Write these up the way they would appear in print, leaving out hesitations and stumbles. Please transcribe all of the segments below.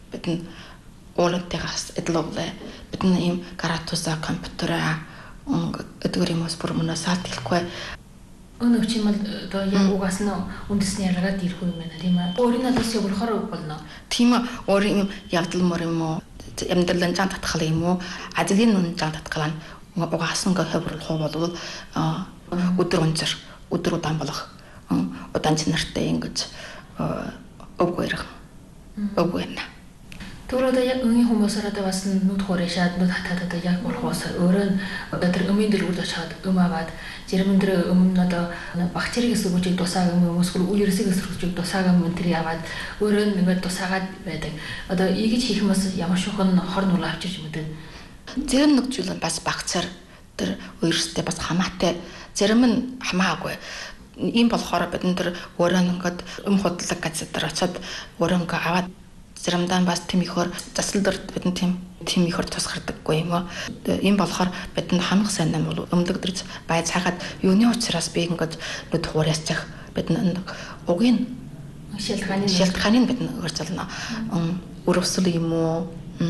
бидний уулантайгаас эдлээ бидний ийм гаратуса компьютера өдөр юмс бүр мөнөөс алдахгүй өнөөчим одоо яг угаас нь үндэсний ялгаад ирэх юм байна тийм ээ. Өөрийн надаас яг болохоор болно. Тийм ээ. Өөрийн явдал мөр юм уу? Амьдралын жан татгал юм уу? Ажлын жан татгал нь угаас нь хөврөл ховол өдөр өнцөр өдөр удаан болох удаан чанартай ингэж өгөөрөх. Өгөөнэ. Төрөдөө яг өнгийн хүмүүсээрээ бас нүд хуурашаад нүд хатаад яг болохоос өөрөө өдөр өмнө дөрвөлж очоод аваад жирэмдэр өмнө одоо бактерийг эсвэж тусаагаан хүмүүс үерсийг эсвэж тусаагаан мөнтер яваад өөрөө ингээд тусаагаад байдаг. Одоо ийгэж хийх юмс ямар шухан хор нуул авчирч мэдэн. Зарим нэг зүйл бас бакцаар тэр үерстэй бас хамаатай. Зарим нь хамаагүй. Ийм болохоор бид нар өөрөө ингээд худлаг гэж дээр очоод өөрөө аваад заримдаа бас тийм ихөр засал дээр бидний тийм ихөр тусгардаггүй юм уу. Ийм болохоор бидэнд хамаг сайн юм бол өмдөг дэрж бай цаагаад юуны учраас би ингээд нүд хуурайсчих бидэнд угийн шилтгааны бидэнд өрцөлнө. Өрөвсөл юм уу?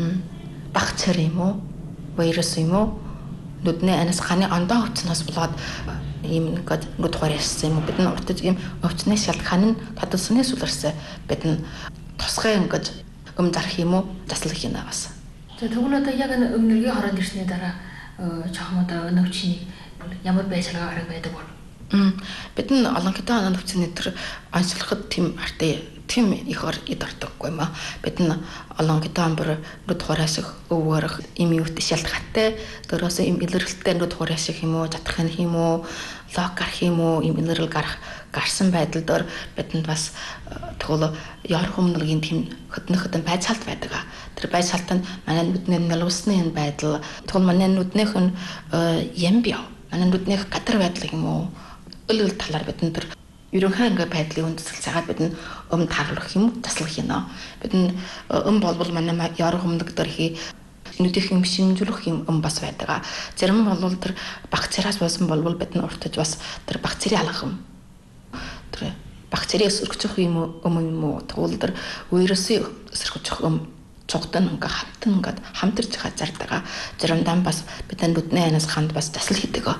Бакцер юм уу? Вирус юм уу? Нүдний анас ханы ондоо хөвцнөөс болоод ийм ингээд нүд хуурайсан юм уу? Бидэнд уртж ийм өвчнээ шилтгааны таталсны сүлэрсэ бидэнд тусгай ингэж зарах юм уу заслах юм байгаас. За тэгвэл одоо яг өмнөргийн хоронд ирсний дараа чохмодоо өнөвчний ямар байшингаа хараг байдаг бол бид нь олон хэдэн өнөвчний тэр онцлоход тийм артай тийм ихэр эд ортоггүй юм аа. Бид нь олон хэдэн бүр нүд хураасах өвөрөх им юут шалтгаантай дөрөөсөө им илэрхэлтэй нүд хураасах юм уу жатах юм уу лог гарах юм уу им илэрэл гарсан байдал дээр бидэнд бас тэгвэл ярах өмнөгийн тийм хөдөн байцаалт байдаг. Тэр байцаалт нь манай нүдний налуусны байдал тэгвэл манай нүднийх нь ямбио манай нүднийх гадар байдал юм уу өлөл талаар бидэнд тэр ерөнхий ингээ байдлын үндэслэл цагаад бид нь тааруулах юм заслах юм. Бид нь болбол манай ярах өмнөг дээр хий нүдийн шимжүүлэх юм бас байдаг. Зарим нь бол тэр бактериас болсон болбол бид нь уртж бас тэр бактери алгах юм. Тэр бактериас өргөжих юм уу тэгвэл тэр вирусын өргөжих цогтон ингээ хамтан ингээ хамтарч хазаардаг. Заримдаа бас бидний нүдний анаас ханд бас засал хийдэг.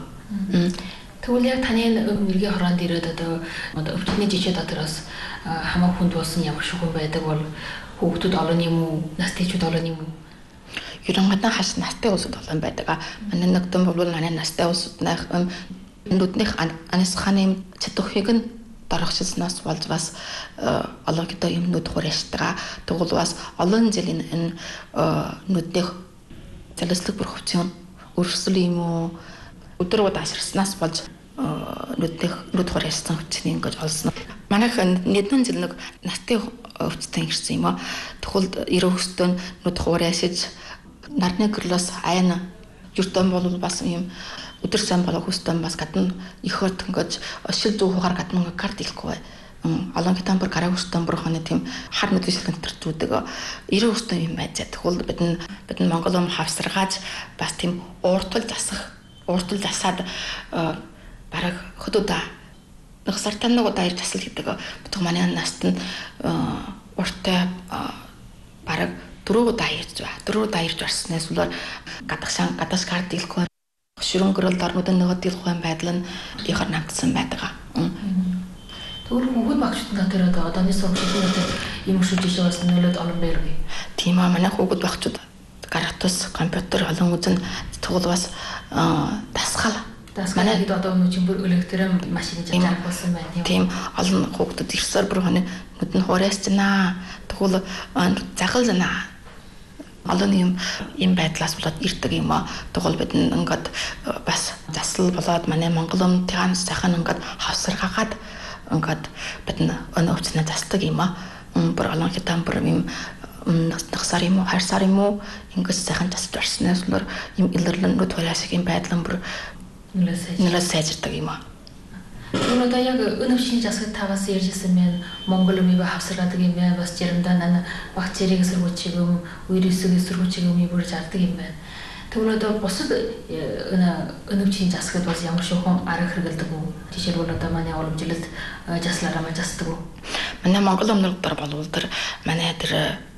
Тэгвэл яг таны өмнөргийн хороонд ирээд одоо өвчтний жижиг дотроос хамаа хүнд болсон ямар шугам байдаг бол хүүхдүүд олон юм уу, настайчууд олон юм уу? Ерөнхийдөө хаш настай улсууд олон байдаг. Манай нэгдэн бол манай настай улсууднаас нүднийх анаас ханы чадварыг нь дарахчснаас болж бас олон гэдэг юм нүд хуурайштайгаа. Тэгвэл бас олон жилийн энэ нүднийх залслаг бүр хөвцөн өрсөл юм уу өдрөд аширснаас болж нүд хуурайсан хүчний ингэж олсон. Манайх нэгэн жил нэг настай өвчтөн ирсэн юм аа. Тэгвэл 90 өстөн нүд хуурайсаж нарны гөрлөөс айна юртан бол бас юм өдөр сан болох хөстөн бас гадна ихөт ингэж шил зүү хугаар гадна карт ихгүй. Олон хэдэн бүр гараа өстөн бүр хоног тийм хар нүдний шилэн төрчүүдэг 90 өстөн юм байж. Тэгвэл бид нь Монгол хавсаргааж бас тийм ууртал засаад бараг хөдөөдөө нэг сартан нэг удаа ирж засал хийдэг. Бид манай наст нь уртай бараг 4 удаа ирж барснаас үлээр гадагш карт илэхгүй шүрэнгөрөл дарнуудын нөгөө дийлхэн байдал нь ихэр намтсан байдаг. Тэгвэл хүүхэд багшд дотор одооны сургуулийн юм шүү жишээ бас нөлөөд олон байргүй. Тийм аа манай хүүхэд багшд гаратус компьютер олон үзэн тэгвэл бас дасгал манай хэд одоо өнөөдөр бүр электрон машин жижиг болсон байна тийм олон хүүхдүүд ирсээр бүр хоног нүд нь хуурайсцнаа тэгвэл загал занаа олон юм байдлаас болоод ирдэг юм аа тэгвэл бид ингээд бас засал болоод манай Монгол өмнөдийн сайхан ингээд хавсаргаагаад ингээд бид өнөөцнөө засдаг юм аа бүр олон хэдэн бүр юм насар юм уу харсаар юм уу ингэж сайхан засаж барснаас л юм илэрлэн нүд хуурайсах юм байдал бүр нэлээд сайжирдаг юм аа. Өнөөдөр яг өнөвчний засаг таваас ярьжсэн мэн Монгол өмнө хавсаргадаг юм байна. Бас жирэндээ нана бактерийг эсэргүүцэх юм, вирусыг эсэргүүцэх юм бүрж арддаг юм байна. Тэгвэл бусад өнөвчний засагт бас ямар шохон арга хэрэгэлдэг үү? Жишээлбэл манай уламжлалт заслаараа засдаг уу? Манай Монгол өмнөдөр болвол тэр манай тэр